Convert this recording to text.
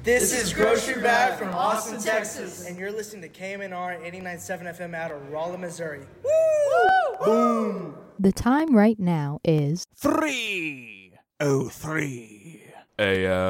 This is Grocery Bag from Austin, Texas. And you're listening to KMNR 89.7 FM out of Rolla, Missouri. Woo! Boom! The time right now is 3:03 a.m.